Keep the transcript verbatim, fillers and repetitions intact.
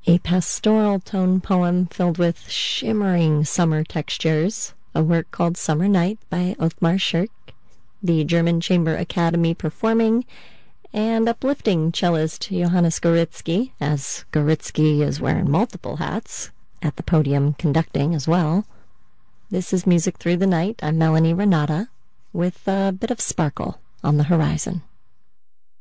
A pastoral tone poem filled with shimmering summer textures, a work called Summer Night by Othmar Schirk, the German Chamber Academy performing, and uplifting cellist Johannes Goritzky, as Goritzky is wearing multiple hats, at the podium conducting as well. This is Music Through the Night. I'm Melanie Renata, with a bit of sparkle on the horizon.